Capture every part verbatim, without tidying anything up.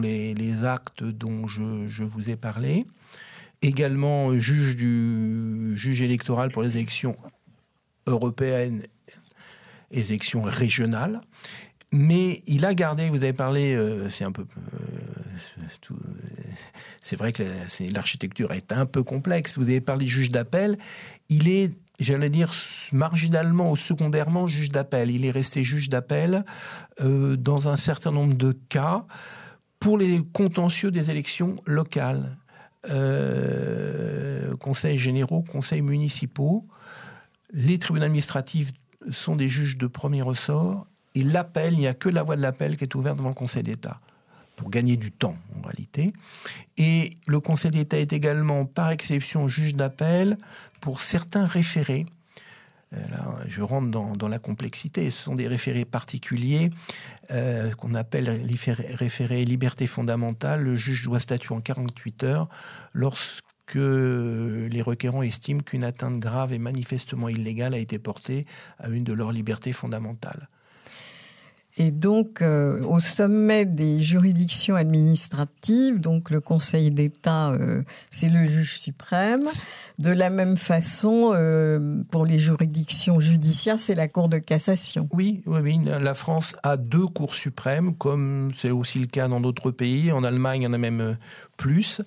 les, les actes dont je, je vous ai parlé. Également juge, du, juge électoral pour les élections européennes et les élections régionales. Mais il a gardé, vous avez parlé, euh, c'est un peu... Euh, tout, c'est vrai que c'est, l'architecture est un peu complexe. Vous avez parlé juge d'appel. Il est, j'allais dire, marginalement ou secondairement juge d'appel. Il est resté juge d'appel euh, dans un certain nombre de cas pour les contentieux des élections locales. Euh, conseils généraux, conseils municipaux. Les tribunaux administratifs sont des juges de premier ressort. Et l'appel, il n'y a que la voie de l'appel qui est ouverte devant le Conseil d'État, pour gagner du temps, en réalité. Et le Conseil d'État est également, par exception, juge d'appel pour certains référés. Là, je rentre dans, dans la complexité. Ce sont des référés particuliers euh, qu'on appelle les référés liberté fondamentale. Le juge doit statuer en quarante-huit heures lorsque les requérants estiment qu'une atteinte grave et manifestement illégale a été portée à une de leurs libertés fondamentales. Et donc, euh, au sommet des juridictions administratives, donc le Conseil d'État, euh, c'est le juge suprême. De la même façon, euh, pour les juridictions judiciaires, c'est la Cour de cassation. Oui, oui, oui, la France a deux cours suprêmes, comme c'est aussi le cas dans d'autres pays. En Allemagne, il y en a même plus.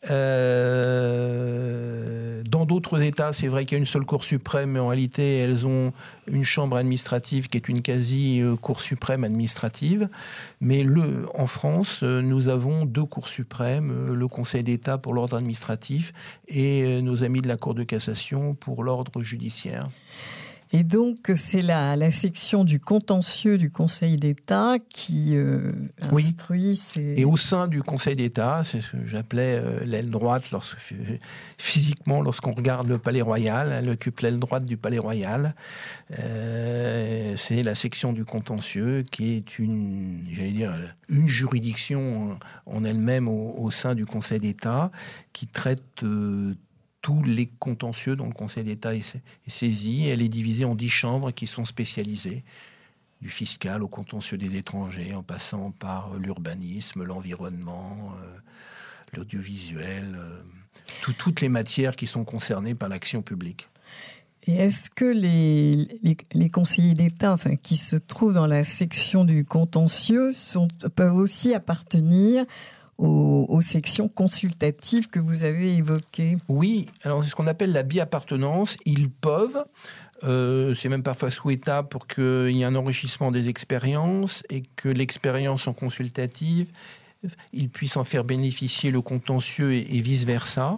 Euh, dans d'autres États, c'est vrai qu'il y a une seule Cour suprême, mais en réalité, elles ont une chambre administrative qui est une quasi-Cour suprême administrative. Mais le, en France, nous avons deux cours suprêmes, le Conseil d'État pour l'ordre administratif et nos amis de la Cour de cassation pour l'ordre judiciaire. Et donc, c'est la, la section du contentieux du Conseil d'État qui euh, instruit oui. ces... Et au sein du Conseil d'État, c'est ce que j'appelais euh, l'aile droite, lorsque, physiquement, lorsqu'on regarde le Palais Royal, elle occupe l'aile droite du Palais Royal. Euh, c'est la section du contentieux qui est une, j'allais dire, une juridiction en elle-même au, au sein du Conseil d'État qui traite euh, tous les contentieux dont le Conseil d'État est saisi. Elle est divisée en dix chambres qui sont spécialisées, du fiscal au contentieux des étrangers, en passant par l'urbanisme, l'environnement, euh, l'audiovisuel, euh, tout, toutes les matières qui sont concernées par l'action publique. Et est-ce que les, les, les conseillers d'État, enfin, qui se trouvent dans la section du contentieux sont, peuvent aussi appartenir Aux, aux sections consultatives que vous avez évoquées? Oui, alors c'est ce qu'on appelle la bi-appartenance. Ils peuvent, euh, c'est même parfois souhaitable pour qu'il y ait un enrichissement des expériences et que l'expérience en consultative, ils puissent en faire bénéficier le contentieux et, et vice-versa.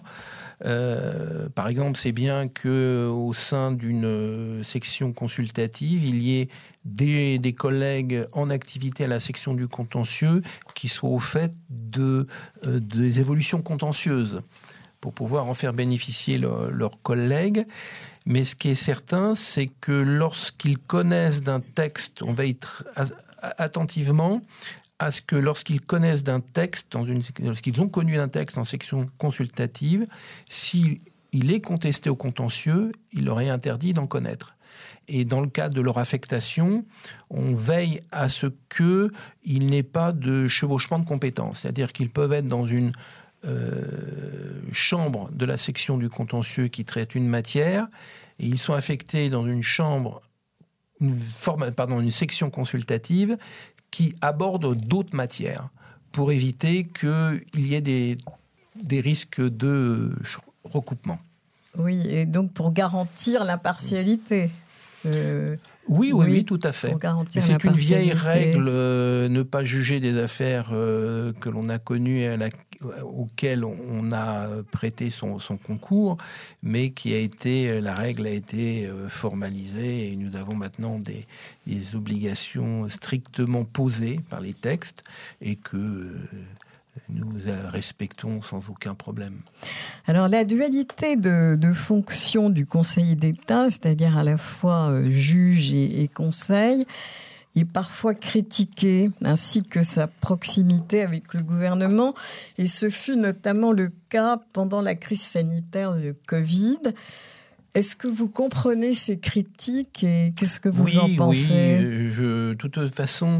Euh, par exemple, c'est bien qu'au sein d'une section consultative, il y ait des, des collègues en activité à la section du contentieux qui soient au fait de, euh, des évolutions contentieuses pour pouvoir en faire bénéficier le, leurs collègues. Mais ce qui est certain, c'est que lorsqu'ils connaissent d'un texte, on veille tr- attentivement à ce que lorsqu'ils connaissent d'un texte, dans une, lorsqu'ils ont connu d'un texte en section consultative, s'il est contesté au contentieux, il leur est interdit d'en connaître. Et dans le cadre de leur affectation, on veille à ce qu'il n'ait pas de chevauchement de compétences. C'est-à-dire qu'ils peuvent être dans une euh, chambre de la section du contentieux qui traite une matière, et ils sont affectés dans une chambre, une, forme, pardon, une section consultative qui aborde d'autres matières pour éviter qu'il y ait des, des risques de recoupement. Oui, et donc pour garantir l'impartialité. Euh, oui, oui, oui, oui, tout à fait. Mais c'est une vieille règle, euh, ne pas juger des affaires euh, que l'on a connues, à la, auxquelles on a prêté son, son concours, mais qui a été, la règle a été formalisée et nous avons maintenant des, des obligations strictement posées par les textes et que euh, nous respectons sans aucun problème. Alors, la dualité de, de fonction du Conseil d'État, c'est-à-dire à la fois euh, juge et, et conseil, est parfois critiquée, ainsi que sa proximité avec le gouvernement. Et ce fut notamment le cas pendant la crise sanitaire de Covid. Est-ce que vous comprenez ces critiques et qu'est-ce que vous oui, en pensez? Oui, je, de toute façon,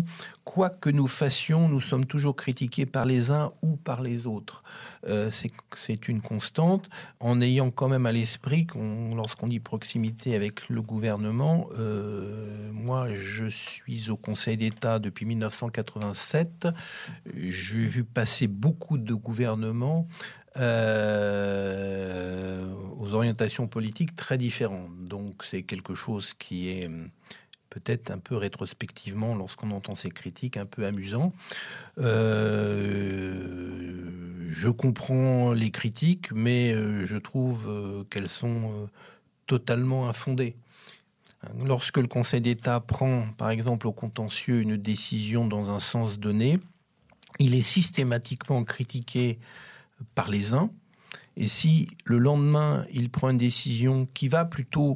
quoi que nous fassions, nous sommes toujours critiqués par les uns ou par les autres. Euh, c'est, c'est une constante, en ayant quand même à l'esprit, qu'on, lorsqu'on dit proximité avec le gouvernement, euh, moi je suis au Conseil d'État depuis dix-neuf cent quatre-vingt-sept, j'ai vu passer beaucoup de gouvernements euh, aux orientations politiques très différentes. Donc c'est quelque chose qui est peut-être un peu rétrospectivement, lorsqu'on entend ces critiques, un peu amusant. Euh, je comprends les critiques, mais je trouve qu'elles sont totalement infondées. Lorsque le Conseil d'État prend, par exemple, au contentieux, une décision dans un sens donné, il est systématiquement critiqué par les uns. Et si le lendemain, il prend une décision qui va plutôt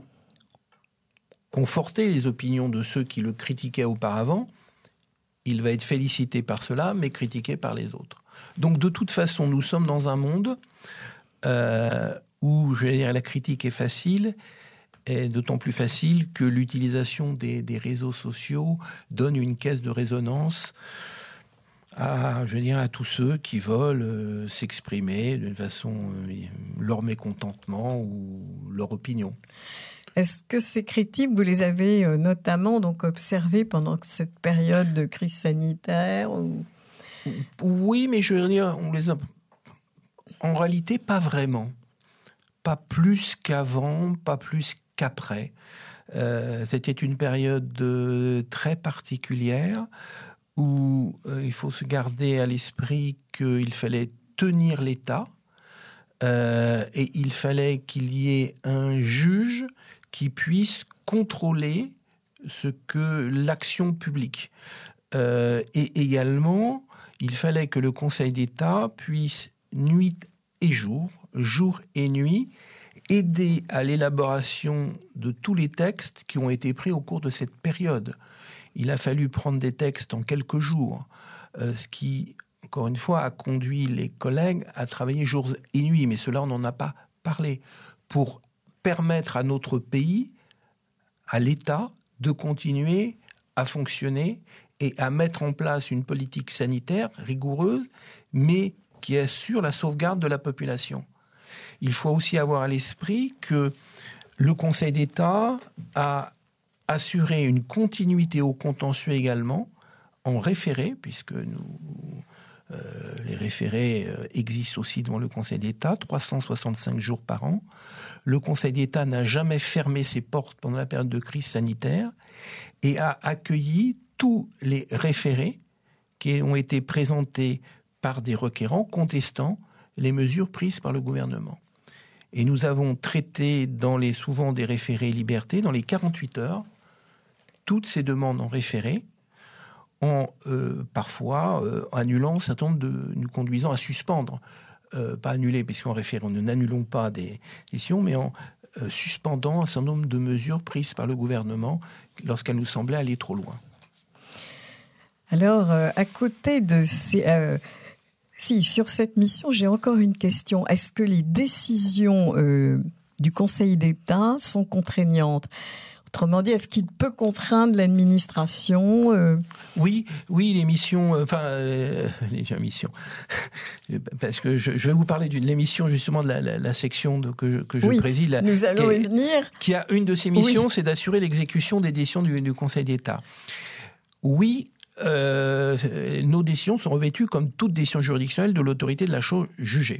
conforter les opinions de ceux qui le critiquaient auparavant, il va être félicité par cela, mais critiqué par les autres. Donc, de toute façon, nous sommes dans un monde euh, où, je vais dire, la critique est facile, et d'autant plus facile que l'utilisation des, des réseaux sociaux donne une caisse de résonance à, je veux dire, à tous ceux qui veulent euh, s'exprimer d'une façon, euh, leur mécontentement ou leur opinion. Est-ce que ces critiques, vous les avez euh, notamment donc observées pendant cette période de crise sanitaire ou... Oui, mais je veux dire, on les a... en réalité, pas vraiment. Pas plus qu'avant, pas plus qu'après. Euh, c'était une période euh, très particulière où euh, il faut se garder à l'esprit qu'il fallait tenir l'État euh, et il fallait qu'il y ait un juge qui puisse contrôler ce que l'action publique. Euh, et également, il fallait que le Conseil d'État puisse, nuit et jour, jour et nuit, aider à l'élaboration de tous les textes qui ont été pris au cours de cette période. Il a fallu prendre des textes en quelques jours, euh, ce qui, encore une fois, a conduit les collègues à travailler jours et nuits, mais cela, on n'en a pas parlé, pour permettre à notre pays, à l'État, de continuer à fonctionner et à mettre en place une politique sanitaire rigoureuse, mais qui assure la sauvegarde de la population. Il faut aussi avoir à l'esprit que le Conseil d'État a assuré une continuité au contentieux également, en référé, puisque nous, euh, les référés euh, existent aussi devant le Conseil d'État, trois cent soixante-cinq jours par an. Le Conseil d'État n'a jamais fermé ses portes pendant la période de crise sanitaire et a accueilli tous les référés qui ont été présentés par des requérants contestant les mesures prises par le gouvernement. Et nous avons traité dans les, souvent des référés liberté, dans les quarante-huit heures, toutes ces demandes en référé, en euh, parfois euh, annulant un certain nombre de, nous conduisant à suspendre, euh, pas annuler, parce qu'en référé, nous n'annulons pas des décisions, mais en euh, suspendant un certain nombre de mesures prises par le gouvernement lorsqu'elles nous semblaient aller trop loin. Alors, euh, à côté de ces... Euh, si, sur cette mission, j'ai encore une question. Est-ce que les décisions euh, du Conseil d'État sont contraignantes ? Autrement dit, est-ce qu'il peut contraindre l'administration euh... Oui, oui, les missions, enfin, euh, les missions, parce que je, je vais vous parler d'une l'émission justement de la, la, la section de, que je, que je oui, préside. La, nous allons y venir. Qui a une de ses missions, oui. c'est d'assurer l'exécution des décisions du, du Conseil d'État. Oui, euh, nos décisions sont revêtues comme toute décision juridictionnelle de l'autorité de la chose jugée.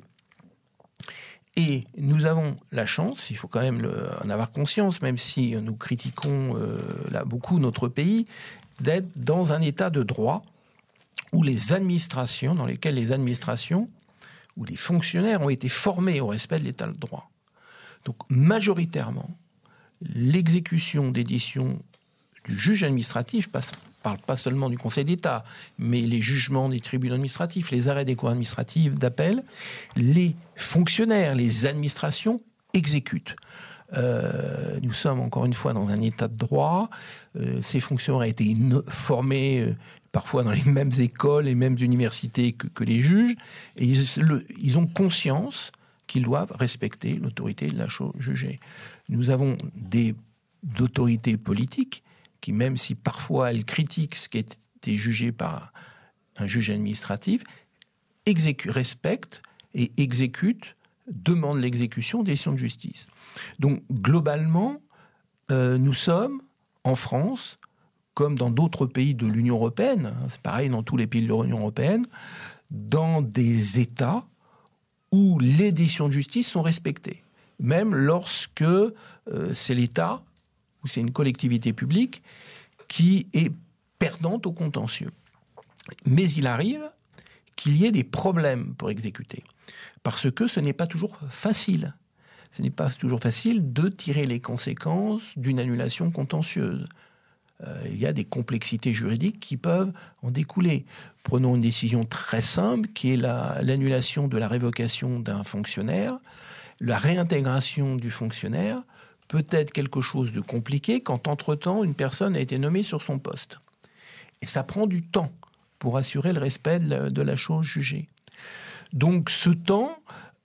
Et nous avons la chance, il faut quand même le, en avoir conscience, même si nous critiquons euh, là, beaucoup notre pays, d'être dans un état de droit où les administrations, dans lesquelles les administrations, où les fonctionnaires ont été formés au respect de l'état de droit. Donc majoritairement, l'exécution des décisions du juge administratif passe. Je ne parle pas seulement du Conseil d'État, mais les jugements des tribunaux administratifs, les arrêts des cours administratifs d'appel, les fonctionnaires, les administrations exécutent. Euh, nous sommes encore une fois dans un état de droit. Euh, ces fonctionnaires ont été formés euh, parfois dans les mêmes écoles, les mêmes universités que, que les juges, et ils, le, ils ont conscience qu'ils doivent respecter l'autorité de la chose jugée. Nous avons des autorités politiques qui, même si parfois elles critiquent ce qui est été jugée par un juge administratif, exécute, respecte et exécute, demande l'exécution des décisions de justice. Donc, globalement, euh, nous sommes, en France, comme dans d'autres pays de l'Union européenne, hein, c'est pareil dans tous les pays de l'Union européenne, dans des États où les décisions de justice sont respectées. Même lorsque euh, c'est l'État ou c'est une collectivité publique qui est perdante au contentieux. Mais il arrive qu'il y ait des problèmes pour exécuter. Parce que ce n'est pas toujours facile. Ce n'est pas toujours facile de tirer les conséquences d'une annulation contentieuse. Euh, il y a des complexités juridiques qui peuvent en découler. Prenons une décision très simple qui est la, l'annulation de la révocation d'un fonctionnaire. La réintégration du fonctionnaire peut être quelque chose de compliqué quand, entre-temps, une personne a été nommée sur son poste. Et ça prend du temps pour assurer le respect de la, de la chose jugée. Donc ce temps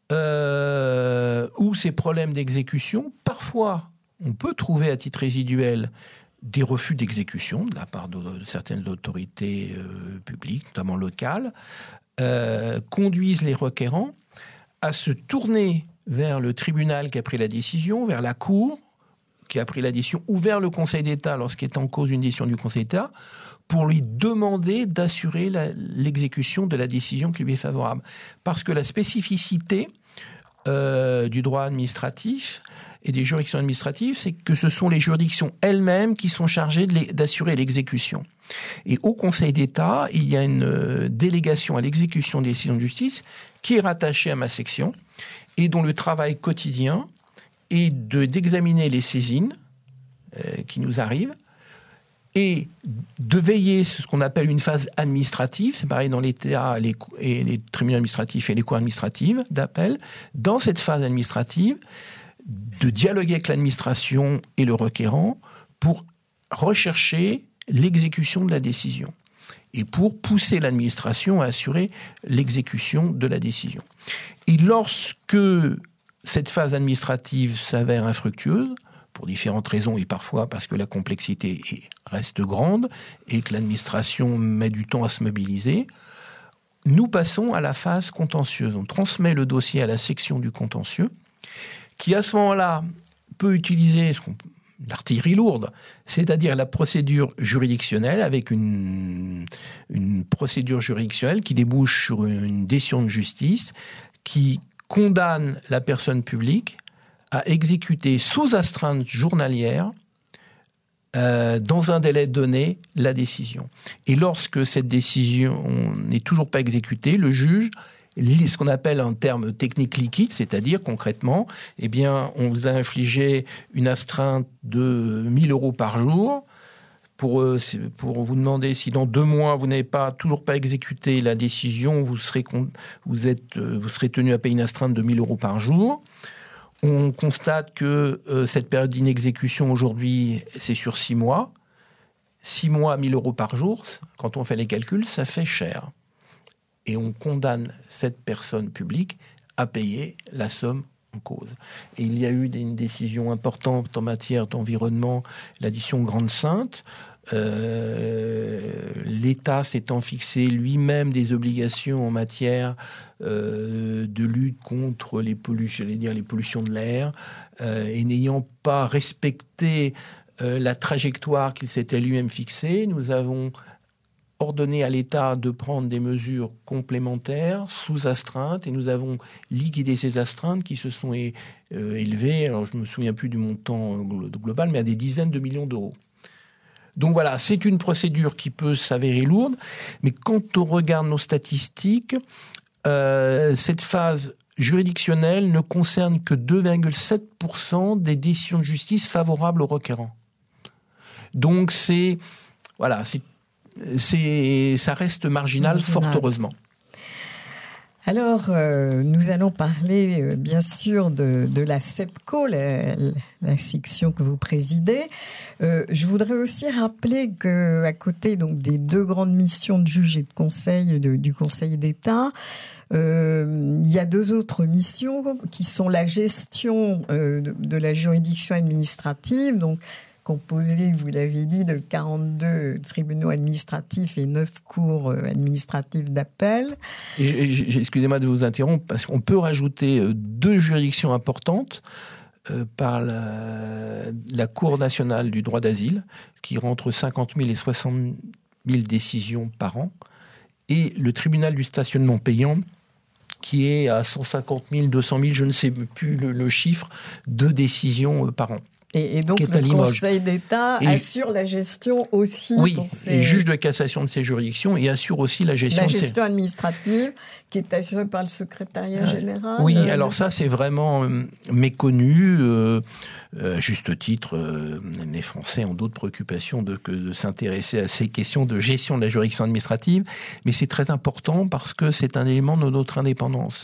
euh, ou ces problèmes d'exécution, parfois, on peut trouver à titre résiduel des refus d'exécution de la part de, de certaines autorités euh, publiques, notamment locales, euh, conduisent les requérants à se tourner vers le tribunal qui a pris la décision, vers la Cour qui a pris la décision, ou vers le Conseil d'État lorsqu'il est en cause une décision du Conseil d'État, pour lui demander d'assurer la, l'exécution de la décision qui lui est favorable. Parce que la spécificité euh, du droit administratif et des juridictions administratives, c'est que ce sont les juridictions elles-mêmes qui sont chargées de les, d'assurer l'exécution. Et au Conseil d'État, il y a une euh, délégation à l'exécution des décisions de justice qui est rattachée à ma section et dont le travail quotidien est de, d'examiner les saisines euh, qui nous arrivent et de veiller ce qu'on appelle une phase administrative, c'est pareil dans l'État les, et les tribunaux administratifs et les cours administratives d'appel, dans cette phase administrative, de dialoguer avec l'administration et le requérant pour rechercher l'exécution de la décision et pour pousser l'administration à assurer l'exécution de la décision. Et lorsque cette phase administrative s'avère infructueuse, pour différentes raisons et parfois parce que la complexité reste grande et que l'administration met du temps à se mobiliser, nous passons à la phase contentieuse. On transmet le dossier à la section du contentieux qui, à ce moment-là, peut utiliser ce qu'on, l'artillerie lourde, c'est-à-dire la procédure juridictionnelle avec une, une procédure juridictionnelle qui débouche sur une décision de justice qui condamne la personne publique à exécuter sous astreinte journalière, euh, dans un délai donné, la décision. Et lorsque cette décision n'est toujours pas exécutée, le juge lit ce qu'on appelle un terme technique liquide, c'est-à-dire concrètement, eh bien, on vous a infligé une astreinte de mille euros par jour pour, euh, pour vous demander si dans deux mois vous n'avez pas toujours pas exécuté la décision, vous serez, vous êtes, vous serez tenu à payer une astreinte de mille euros par jour. On constate que euh, cette période d'inexécution aujourd'hui, c'est sur six mois. Six mois, mille euros par jour, quand on fait les calculs, ça fait cher. Et on condamne cette personne publique à payer la somme en cause. Et il y a eu une décision importante en matière d'environnement, l'addition Grande-Sainte. Euh, l'État s'étant fixé lui-même des obligations en matière euh, de lutte contre les pollutions, j'allais dire les pollutions de l'air, euh, et n'ayant pas respecté euh, la trajectoire qu'il s'était lui-même fixée, nous avons ordonné à l'État de prendre des mesures complémentaires sous astreinte, et nous avons liquidé ces astreintes qui se sont é- euh, élevées, alors je ne me souviens plus du montant global, mais à des dizaines de millions d'euros. Donc voilà, c'est une procédure qui peut s'avérer lourde, mais quand on regarde nos statistiques, euh, cette phase juridictionnelle ne concerne que deux virgule sept pour cent des décisions de justice favorables aux requérants. Donc c'est, voilà, c'est, c'est, ça reste marginal, marginal. Fort heureusement. Alors, euh, nous allons parler, euh, bien sûr, de, de la SEPCO, la, la section que vous présidez. Euh, je voudrais aussi rappeler qu'à côté donc, des deux grandes missions de juge et de conseil de, du Conseil d'État, euh, il y a deux autres missions qui sont la gestion euh, de, de la juridiction administrative, donc composé, vous l'avez dit, de quarante-deux tribunaux administratifs et neuf cours administratives d'appel. Et, et, excusez-moi de vous interrompre, parce qu'on peut rajouter deux juridictions importantes euh, par la, la Cour nationale du droit d'asile, qui rend entre cinquante mille et soixante mille décisions par an, et le tribunal du stationnement payant, qui est à cent cinquante mille, deux cent mille, je ne sais plus le, le chiffre, de décisions par an. Et, et donc le Conseil d'État et assure la gestion aussi. Oui, pour ces... et juge de cassation de ces juridictions et assure aussi la gestion. La gestion ces... administrative qui est assurée par le secrétariat euh, général. Oui, euh, alors ça c'est vraiment euh, méconnu. Euh, euh, juste titre, euh, les Français ont d'autres préoccupations de, que de s'intéresser à ces questions de gestion de la juridiction administrative, mais c'est très important parce que c'est un élément de notre indépendance.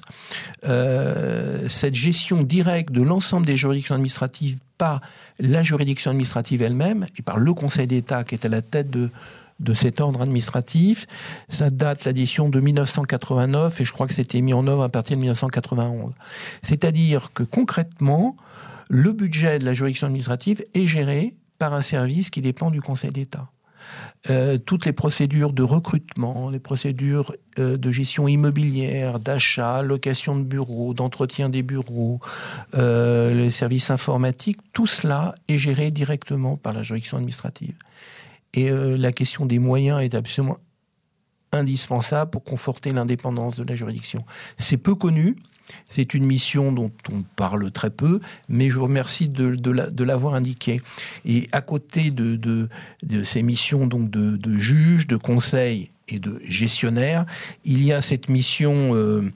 Euh, cette gestion directe de l'ensemble des juridictions administratives par la juridiction administrative elle-même et par le Conseil d'État qui est à la tête de, de cet ordre administratif. Ça date l'addition de mille neuf cent quatre-vingt-neuf et je crois que c'était mis en œuvre à partir de mille neuf cent quatre-vingt-onze. C'est-à-dire que concrètement, le budget de la juridiction administrative est géré par un service qui dépend du Conseil d'État. Euh, toutes les procédures de recrutement, les procédures euh, de gestion immobilière, d'achat, location de bureaux, d'entretien des bureaux, euh, les services informatiques, tout cela est géré directement par la juridiction administrative. Et euh, la question des moyens est absolument indispensable pour conforter l'indépendance de la juridiction. C'est peu connu. C'est une mission dont on parle très peu, mais je vous remercie de, de, la, de l'avoir indiqué. Et à côté de, de, de ces missions donc de, de juge, de conseil et de gestionnaire, il y a cette mission euh,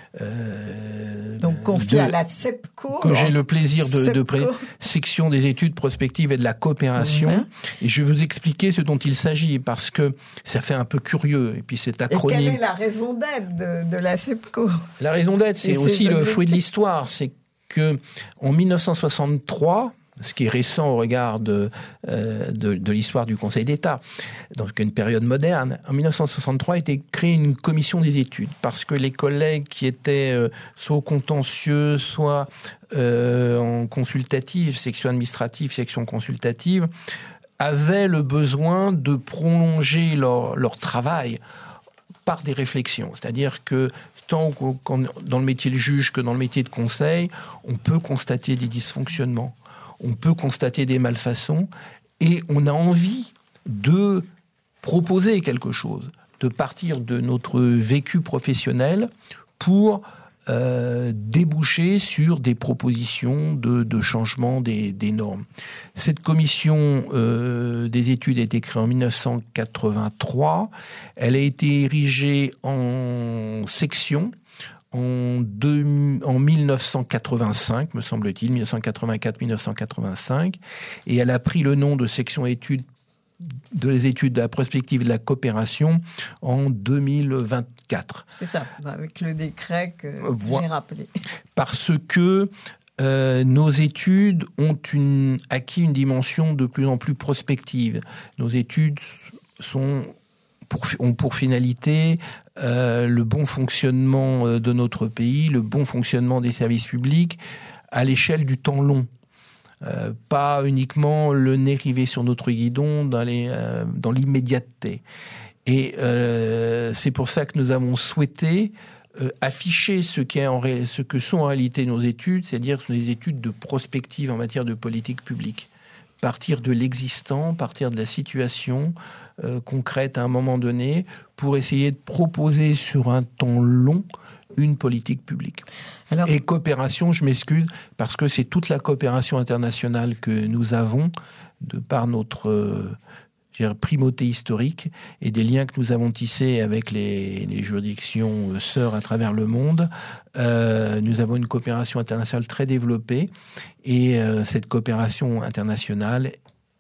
euh, donc confiée de, à la SEPCO, que j'ai le plaisir de, de pré- section des études prospectives et de la coopération. Mmh. Et je vais vous expliquer ce dont il s'agit parce que ça fait un peu curieux. Et puis cet acronyme. Et quelle est la raison d'être de, de la SEPCO ? La raison d'être, c'est et aussi c'est le fruit de l'histoire. C'est que en mille neuf cent soixante-trois. Ce qui est récent au regard de, euh, de, de l'histoire du Conseil d'État, donc une période moderne. En mille neuf cent soixante-trois a été créée une commission des études, parce que les collègues qui étaient euh, soit au contentieux, soit euh, en consultative, section administrative, section consultative, avaient le besoin de prolonger leur, leur travail par des réflexions. C'est-à-dire que tant dans le métier de juge que dans le métier de conseil, on peut constater des dysfonctionnements. On peut constater des malfaçons et on a envie de proposer quelque chose, de partir de notre vécu professionnel pour euh, déboucher sur des propositions de, de changement des, des normes. Cette commission euh, des études a été créée en mille neuf cent quatre-vingt-trois. Elle a été érigée en section En, deux, en mille neuf cent quatre-vingt-cinq, me semble-t-il, mille neuf cent quatre-vingt-quatre mille neuf cent quatre-vingt-cinq, et elle a pris le nom de section études, de les études de la prospective et de la coopération en deux mille vingt-quatre. C'est ça, avec le décret que voilà. j'ai rappelé. Parce que euh, nos études ont une, acquis une dimension de plus en plus prospective. Nos études sont... Pour, ont pour finalité euh, le bon fonctionnement de notre pays, le bon fonctionnement des services publics à l'échelle du temps long. Euh, pas uniquement le nez rivé sur notre guidon dans, les, euh, dans l'immédiateté. Et euh, c'est pour ça que nous avons souhaité euh, afficher ce, qui est en ré... ce que sont en réalité nos études, c'est-à-dire que ce sont des études de prospective en matière de politique publique. Partir de l'existant, partir de la situation euh, concrète à un moment donné, pour essayer de proposer sur un temps long une politique publique. Alors, et coopération, je m'excuse, parce que c'est toute la coopération internationale que nous avons, de par notre euh, je dirais, primauté historique et des liens que nous avons tissés avec les, les juridictions sœurs à travers le monde. Euh, nous avons une coopération internationale très développée et euh, cette coopération internationale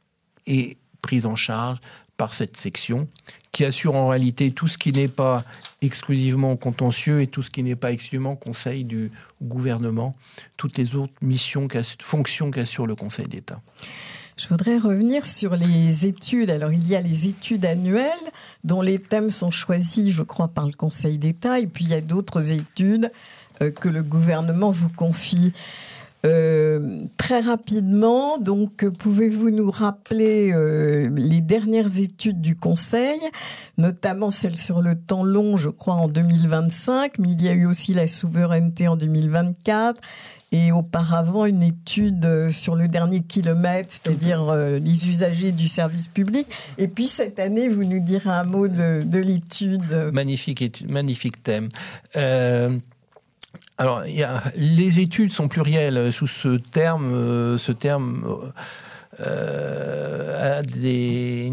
est prise en charge par cette section qui assure en réalité tout ce qui n'est pas exclusivement contentieux et tout ce qui n'est pas exclusivement conseil du gouvernement, toutes les autres missions, fonctions qu'assure le Conseil d'État. Je voudrais revenir sur les études. Alors, il y a les études annuelles dont les thèmes sont choisis, je crois, par le Conseil d'État. Et puis, il y a d'autres études euh, que le gouvernement vous confie. Euh, très rapidement, donc, pouvez-vous nous rappeler euh, les dernières études du Conseil, notamment celle sur le temps long, je crois, en deux mille vingt-cinq, mais il y a eu aussi la souveraineté en deux mille vingt-quatre, et auparavant une étude sur le dernier kilomètre, c'est-à-dire euh, les usagers du service public. Et puis cette année, vous nous direz un mot de, de l'étude. Magnifique étude, magnifique thème. Euh... Alors, il y a, les études sont plurielles sous ce terme. Euh, ce terme euh, a des,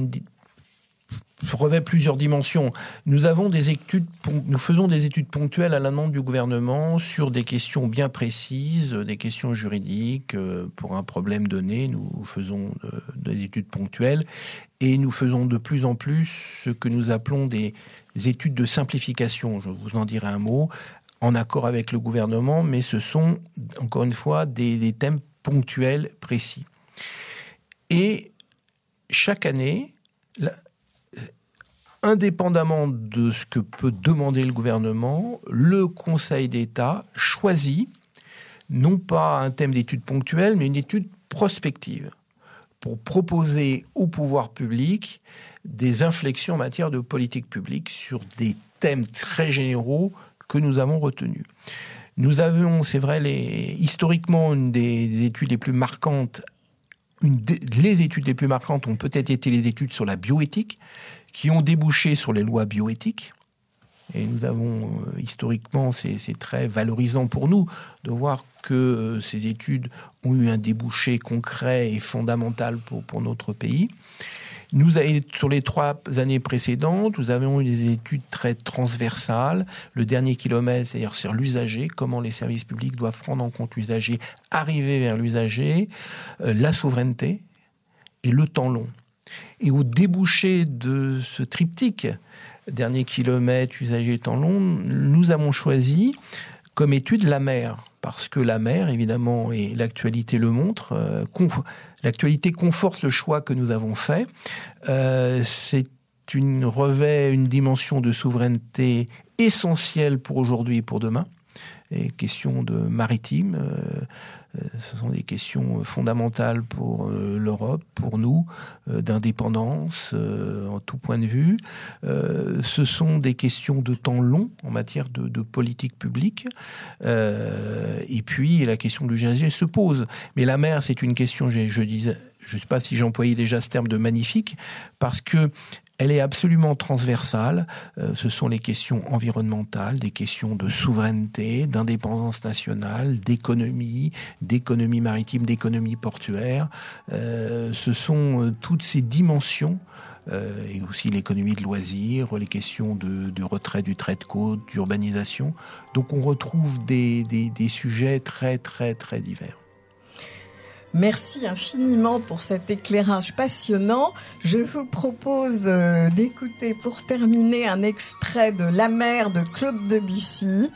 revêt plusieurs dimensions. Nous avons des études, nous faisons des études ponctuelles à la demande du gouvernement sur des questions bien précises, des questions juridiques. Pour un problème donné, nous faisons des études ponctuelles et nous faisons de plus en plus ce que nous appelons des études de simplification. Je vous en dirai un mot. En accord avec le gouvernement, mais ce sont, encore une fois, des, des thèmes ponctuels, précis. Et chaque année, là, indépendamment de ce que peut demander le gouvernement, le Conseil d'État choisit non pas un thème d'étude ponctuelle, mais une étude prospective pour proposer au pouvoir public des inflexions en matière de politique publique sur des thèmes très généraux que nous avons retenu. Nous avons, c'est vrai, les, historiquement, une des, des études les plus marquantes, une des, les études les plus marquantes ont peut-être été les études sur la bioéthique, qui ont débouché sur les lois bioéthiques. Et nous avons, euh, historiquement, c'est, c'est très valorisant pour nous de voir que euh, ces études ont eu un débouché concret et fondamental pour, pour notre pays. Nous, sur les trois années précédentes, nous avons eu des études très transversales. Le dernier kilomètre, c'est-à-dire sur l'usager, comment les services publics doivent prendre en compte l'usager, arriver vers l'usager, euh, la souveraineté et le temps long. Et au débouché de ce triptyque, dernier kilomètre, usager, temps long, nous avons choisi comme étude la mer. Parce que la mer, évidemment, et l'actualité le montre, euh, conf- l'actualité conforte le choix que nous avons fait. Euh, c'est une revêt une dimension de souveraineté essentielle pour aujourd'hui et pour demain. Et questions de maritime, euh, ce sont des questions fondamentales pour euh, l'Europe, pour nous, euh, d'indépendance euh, en tout point de vue. Euh, ce sont des questions de temps long en matière de, de politique publique. Euh, et puis la question de l'usager se pose. Mais la mer, c'est une question, je, je disais, je ne sais pas si j'employais déjà ce terme de magnifique, parce que elle est absolument transversale. Euh, ce sont les questions environnementales, des questions de souveraineté, d'indépendance nationale, d'économie, d'économie maritime, d'économie portuaire. Euh, ce sont euh, toutes ces dimensions, euh, et aussi l'économie de loisirs, les questions de, de retrait du trait de côte, d'urbanisation. Donc on retrouve des, des, des sujets très, très, très divers. Merci infiniment pour cet éclairage passionnant. Je vous propose euh, d'écouter pour terminer un extrait de La mer de Claude Debussy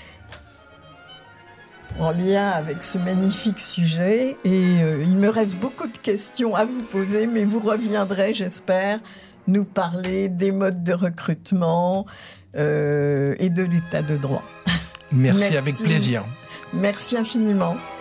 en lien avec ce magnifique sujet. Et euh, il me reste beaucoup de questions à vous poser, mais vous reviendrez, j'espère, nous parler des modes de recrutement euh, et de l'état de droit. Merci, Merci. Avec plaisir. Merci infiniment.